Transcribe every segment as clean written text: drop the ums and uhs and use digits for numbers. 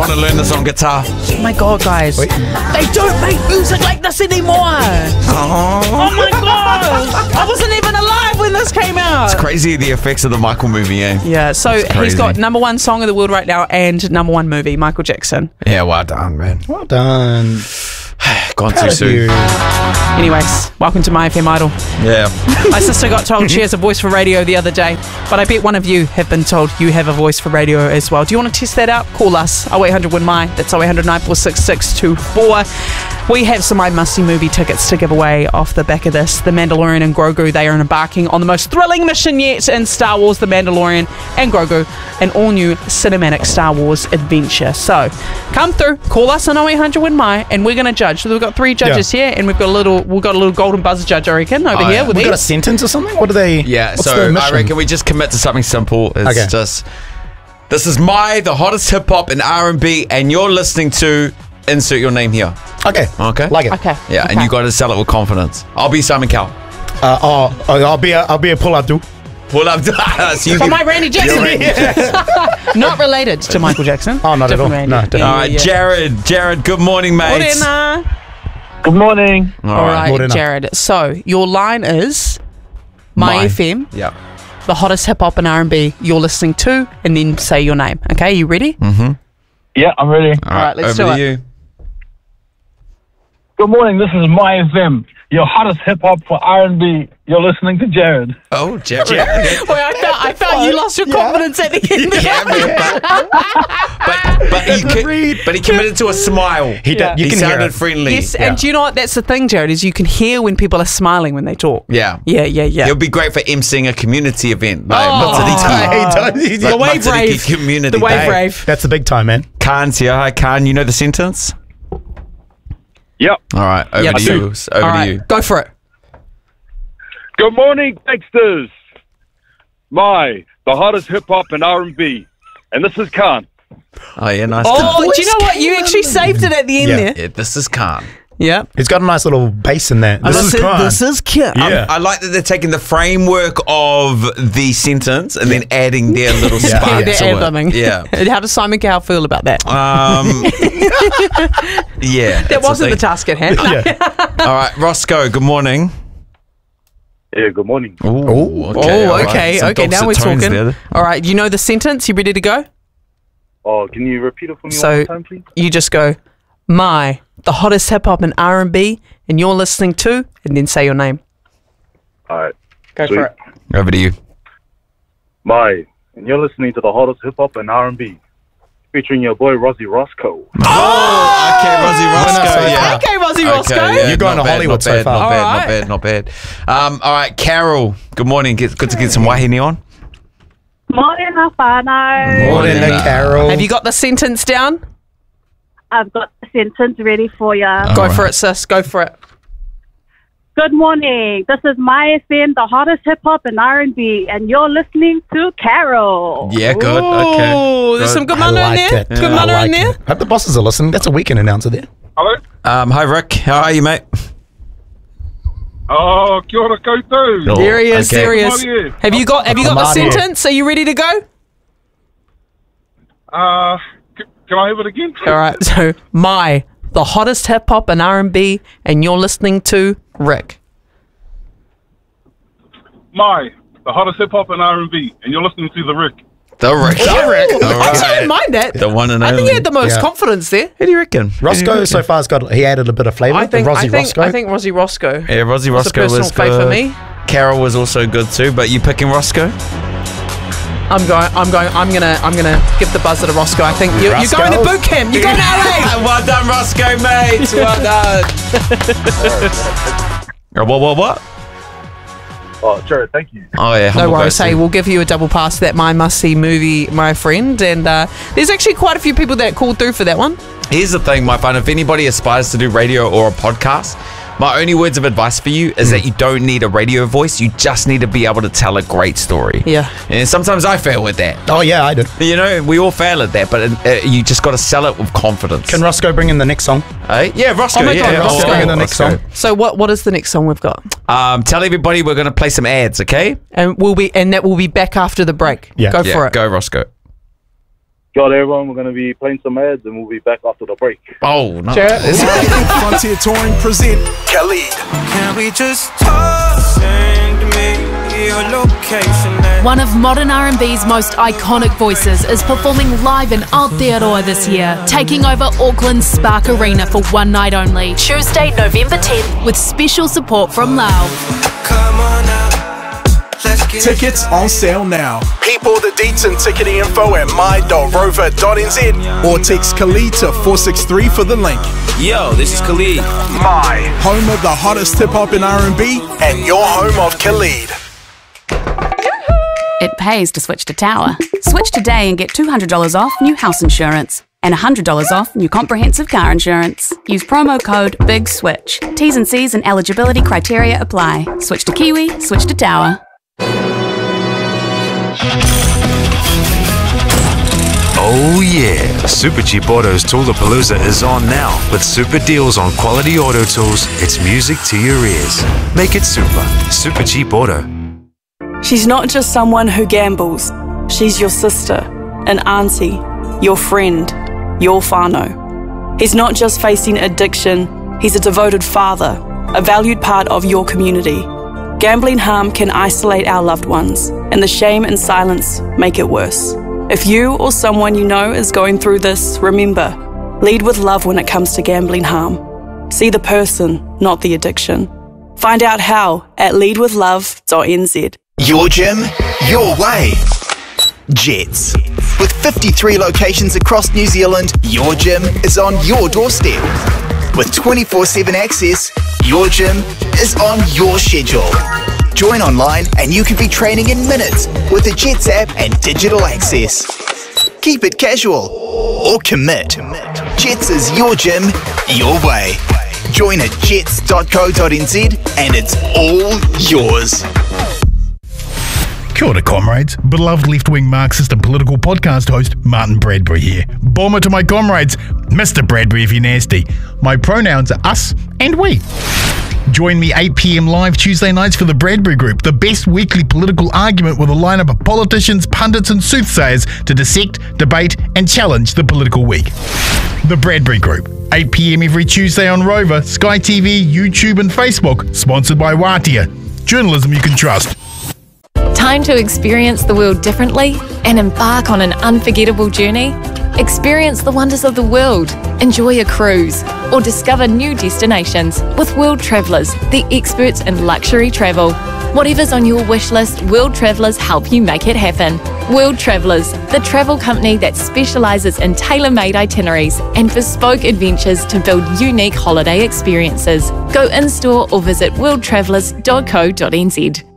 want to learn this on guitar. Oh my God, guys. Wait. They don't make music like this anymore. Oh my God. I wasn't even alive when this came out. It's crazy the effects of the Michael movie, eh? Yeah, so It's he's crazy. got #1 song of the world right now and #1 movie, Michael Jackson. Yeah, well done, man. Well done. Gone too Proud of soon. you. Anyways, welcome to My FM Idol. Yeah. My sister got told she has a voice for radio the other day, but I bet one of you have been told you have a voice for radio as well. Do you want to test that out? Call us 0800 Win My. That's 0800 946 624. We have some I Must See movie tickets to give away off the back of this. The Mandalorian and Grogu, they are embarking on the most thrilling mission yet in Star Wars, The Mandalorian and Grogu, an all-new cinematic Star Wars adventure. So, come through, call us on 0800 Win My, and we're going to judge. So we've got 3 judges here, and we've got a little golden buzzer judge, I reckon, over here yeah. with We got a these. sentence or something? What are they? Yeah, what's so the I mission? reckon we just commit to something simple. It's Okay. just, this is the hottest hip-hop and R&B, and you're listening to insert your name here. Okay. Okay. Like it. Okay. Yeah, and you got to sell it with confidence. I'll be Simon Cowell. I'll be a pull up, dude. Pull up. So you From can- my Randy Jackson. Not related to Michael Jackson. Oh, not at all. Different Randy. No, different. All right, Jared, good morning, mate. Morena. Good morning. All right, Morena. Jared. So your line is My Mine. FM, Yeah. the hottest hip hop and R&B you're listening to, and then say your name. Okay, you ready? Yeah, I'm ready. All right, let's over do to it. you. Good morning. This is My FM, your hottest hip hop for R&B. You're listening to Jared. Oh, Jared. Wait, I felt you lost your confidence at the end. Yeah, man, but he committed to a smile. He Yeah. did. You He can hear sounded it. friendly. Yes, and do you know what? That's the thing, Jared, is you can hear when people are smiling when they talk. Yeah. Yeah. It would be great for emceeing a community event. Like Oh. Matariki. The Like Wave Matariki Rave. community. The Wave Hey, Rave. That's the big time, man. Khan's here. Hi, Khan. You know the sentence? Yep. All right, over Yep. to you. Over All to right, you. go for it. Good morning, Dexters. The hottest hip hop and R&B. And this is Khan. Oh, yeah, nice. Oh, Khan. do you know what? You actually saved it at the end Yeah. there. Yeah, this is Khan. Yeah. He's got a nice little bass in there. This is Khan. This is Khan. Yeah. I like that they're taking the framework of the sentence and then adding their little Yeah. spark Yeah, to they're it. ad-libbing. Yeah. How does Simon Cowell feel about that? Yeah. That wasn't the task at hand. Yeah. All right, Roscoe, good morning. Yeah, good morning. Ooh, Oh, all right. okay. Some Okay, now dulcet we're tones talking. there. All right, you know the sentence? You ready to go? Oh, can you repeat it for me So- one more time, please? You just go, the hottest hip hop and R&B, and you're listening to, and then say your name. All right. Go Sweet. for it. Over to you. And you're listening to the hottest hip hop and R&B, featuring your boy Rosie Roscoe. Okay, Rosie Roscoe. Yeah. Okay, Rosie Roscoe. yeah, You're going not to bad, Hollywood not so bad, far. Not bad. All right, Carol. Good morning. Good to get some wahine on. Morena whānau. Morning, Carol. Have you got the sentence down? I've got the sentence ready for you. Go for it, sis. Go for it. Good morning. This is My FM, the hottest hip hop and R&B, and you're listening to Carol. Yeah, good. Okay. Oh, there's some good I money in like there. it. Good I money like in there. it. Hope the bosses are listening. That's a weekend announcer there. Hello? Hi, Rick. How are you, mate? Oh, kia ora koutou. Oh, There he is. okay. There he is. Come on, yeah. Have you got the Come on, yeah. sentence? Are you ready to go? Can I have it again, please? All right. So, the hottest hip hop and R&B, and you're listening to Rick. The hottest hip hop and R&B, and you're listening to the Rick. The Rick. All I right. didn't mind that. The one and I think only. he had the most Yeah. confidence there. Who do you reckon? Roscoe so far has he added a bit of flavour. I think Roscoe. I think Rosie Roscoe. Yeah, Rosie was a Roscoe personal was fave good. for me. Carol was also good too, but you picking Roscoe? I'm gonna give the buzzer to Roscoe. I think you're going to boot camp. You're going to LA. Well done, Roscoe, mate. Well done. What? Oh, Jared, thank you. Oh, yeah. No humble worries. goatee. Hey, we'll give you a double pass to that My Must See movie, my friend. And there's actually quite a few people that called through for that one. Here's the thing, my friend. If anybody aspires to do radio or a podcast, my only words of advice for you is that you don't need a radio voice. You just need to be able to tell a great story. Yeah. And sometimes I fail with that. Oh, yeah, I did. You know, we all fail at that, but you just got to sell it with confidence. Can Roscoe bring in the next song? Yeah, Roscoe. Oh my God, Roscoe. Bring in the next song. So what is the next song we've got? Tell everybody we're going to play some ads, okay? And that will be back after the break. Yeah. Go for it. Go, Roscoe. Got everyone. We're going to be playing some ads and we'll be back after the break. Oh, no. Frontier Touring present Khalid. Can we just talk? Send me your location. One of modern R&B's most iconic voices is performing live in Aotearoa this year, taking over Auckland's Spark Arena for one night only, Tuesday, November 10th, with special support from Lau. Come on out. Tickets on sale now. Peep all the deets and ticketing info at my.rover.nz or text Khalid to 463 for the link. Yo, this is Khalid. My, home of the hottest hip-hop and R&B, and your home of Khalid. It pays to switch to Tower. Switch today and get $200 off new house insurance and $100 off new comprehensive car insurance. Use promo code BIGSWITCH. T's and C's and eligibility criteria apply. Switch to Kiwi, switch to Tower. Oh yeah, Super Cheap Auto's Toolapalooza is on now. With super deals on quality auto tools, it's music to your ears. Make it super. Super Cheap Auto. She's not just someone who gambles. She's your sister, an auntie, your friend, your whānau. He's not just facing addiction, he's a devoted father, a valued part of your community. Gambling harm can isolate our loved ones, and the shame and silence make it worse. If you or someone you know is going through this, remember, lead with love when it comes to gambling harm. See the person, not the addiction. Find out how at leadwithlove.nz. Your gym, your way. Jets. With 53 locations across New Zealand, your gym is on your doorstep. With 24/7 access, your gym is on your schedule. Join online and you can be training in minutes with the Jets app and digital access. Keep it casual or commit. Jets is your gym, your way. Join at jets.co.nz and it's all yours. Kia ora, comrades. Beloved left-wing Marxist and political podcast host Martin Bradbury here. Bomber to my comrades, Mr. Bradbury if you're nasty. My pronouns are us and we. Join me 8 p.m. live Tuesday nights for the Bradbury Group, the best weekly political argument with a lineup of politicians, pundits and soothsayers to dissect, debate and challenge the political week. The Bradbury Group, 8 p.m. every Tuesday on Rover, Sky TV, YouTube and Facebook, sponsored by Wātea. Journalism you can trust. Time to experience the world differently and embark on an unforgettable journey? Experience the wonders of the world, enjoy a cruise, or discover new destinations with World Travellers, the experts in luxury travel. Whatever's on your wish list, World Travellers help you make it happen. World Travellers, the travel company that specialises in tailor-made itineraries and bespoke adventures to build unique holiday experiences. Go in-store or visit worldtravellers.co.nz.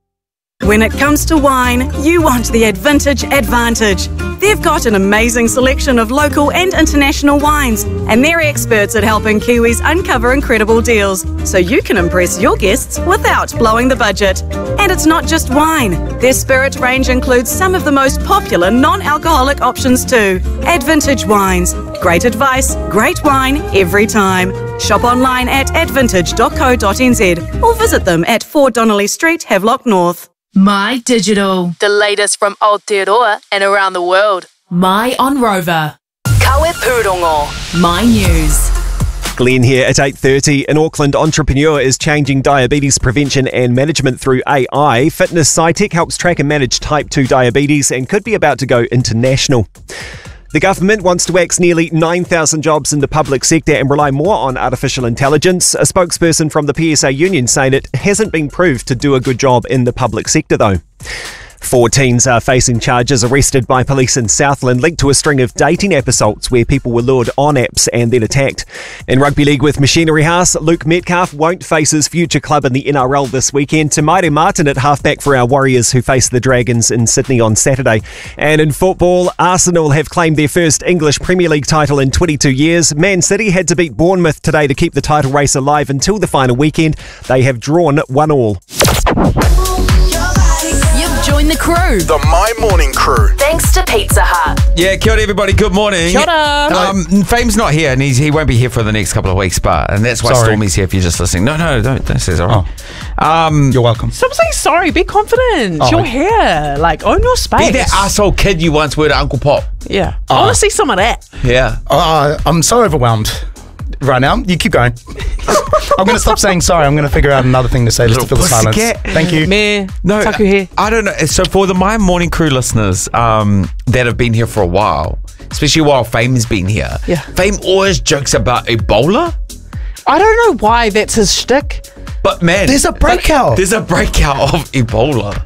When it comes to wine, you want the Advintage advantage. They've got an amazing selection of local and international wines, and they're experts at helping Kiwis uncover incredible deals, so you can impress your guests without blowing the budget. And it's not just wine. Their spirit range includes some of the most popular non-alcoholic options too. Advintage Wines. Great advice, great wine every time. Shop online at advintage.co.nz or visit them at 4 Donnelly Street, Havelock North. My Digital. The latest from Aotearoa and around the world. My on Rover. Kawe Pūrongo. My News. Glenn here at 8:30. An Auckland entrepreneur is changing diabetes prevention and management through AI. Fitness SciTech helps track and manage type 2 diabetes and could be about to go international. The government wants to axe nearly 9,000 jobs in the public sector and rely more on artificial intelligence. A spokesperson from the PSA union saying it hasn't been proved to do a good job in the public sector though. 4 teens are facing charges arrested by police in Southland linked to a string of dating app assaults where people were lured on apps and then attacked. In Rugby League with Machinery House, Luke Metcalf won't face his future club in the NRL this weekend. Te Maire Martin at halfback for our Warriors who face the Dragons in Sydney on Saturday. And in football, Arsenal have claimed their first English Premier League title in 22 years. Man City had to beat Bournemouth today to keep the title race alive until the final weekend. They have drawn 1-1. Join the crew. The My Morning Crew. Thanks to Pizza Hut. Yeah, kia ora everybody, good morning. Kia ora. Fame's not here and he won't be here for the next couple of weeks, and that's why Sorry. Stormy's here if you're just listening. No, don't say it's all right. You're welcome. Stop saying sorry. Be confident. Oh, You're okay. here. Like, own your space. Be that asshole kid you once were to Uncle Pop. Yeah. I want to see some of that. Yeah. I'm so overwhelmed right now. You keep going. I'm going to stop saying sorry. I'm going to figure out another thing to say just to fill the silence. Thank you. Me. No, Taku here. I don't know. So for the My Morning Crew listeners that have been here for a while, especially while Fame's been here, Yeah. Fame always jokes about Ebola. I don't know why that's his shtick. But man, There's a breakout. There's a breakout of Ebola.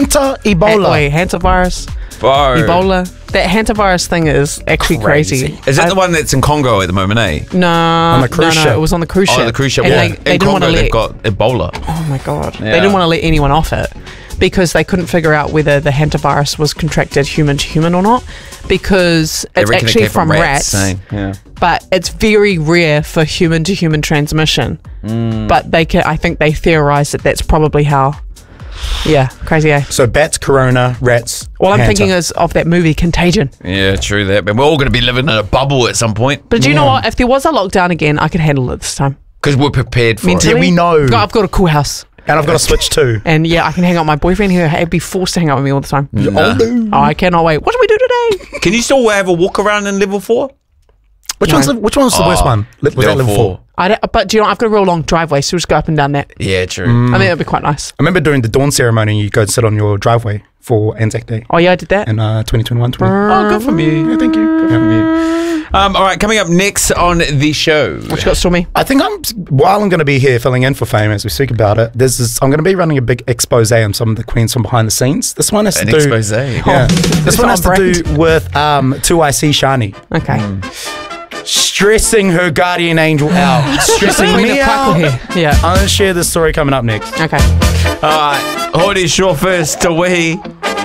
Ebola. Wait, hantavirus. Bro. Ebola. That hantavirus thing is actually crazy. Is that the one that's in Congo at the moment, eh? No. On the cruise ship. It was on the cruise ship. Oh, the cruise ship. And Yeah. they in didn't want Congo, to let. they've got Ebola. Oh my god. Yeah. They didn't want to let anyone off it because they couldn't figure out whether the hantavirus was contracted human to human or not, because They it's reckon it actually came from rats. eh? Yeah. But it's very rare for human to human transmission. But I think they theorized that that's probably how. Yeah, crazy, eh? So bats, corona, rats. All I'm Hanta. thinking is of that movie Contagion. Yeah, true that. But we're all going to be living in a bubble at some point. But do you know what? If there was a lockdown again, I could handle it this time. Because we're prepared for Mentally, it. Yeah, we know. I've got a cool house. And I've got a Switch too. And yeah, I can hang out with my boyfriend. He'd be forced to hang out with me all the time. Nah. Oh, I cannot wait. What do we do today? Can you still have a walk around in level 4? Which one's the worst one? Was that level 4? But do you know, I've got a real long driveway, so we'll just go up and down that. Yeah, true. I think that'd be quite nice. I remember doing the dawn ceremony. You go sit on your driveway for Anzac Day Oh yeah, I did that. in 2021. Oh, good for me. Yeah, thank you. Good for me. All right, coming up next on the show. What you got, Stormy? I think while I'm going to be here filling in for Fame as we speak about it, I'm going to be running a big expose on some of the queens from behind the scenes. This one has to do... expose? Yeah. This one has to do with 2IC Shani. Okay. Stressing her guardian angel out. Stressing Queen me of out. Kaiko here. Yeah. I'm going to share this story coming up next. Okay. All right, Hordy Shaw first to we.